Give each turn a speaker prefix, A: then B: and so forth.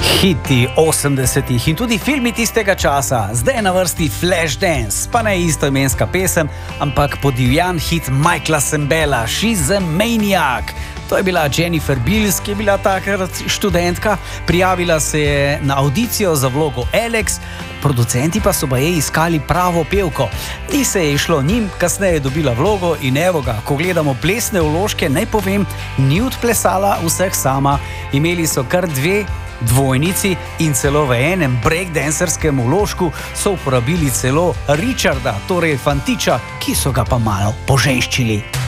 A: Hiti 80-ih in tudi filmi tistega časa. Zdaj je na vrsti Flashdance, pa ne istoimenska pesem, ampak podivjan hit Michaela Sembela, She's a Maniac. To je bila Jennifer Beals, ki je bila takrat študentka, prijavila se je na audicijo za vlogo Alex, producenti pa so baje iskali pravo pevko. Ni se je išlo njim, kasneje je dobila vlogo in evo ga, ko gledamo plesne vložke, naj povem, ni odplesala vseh sama. Imeli so kar dve dvojnici in celo v enem breakdancerskem vložku so uporabili celo Richarda, torej fantiča, ki so ga pa malo poženščili.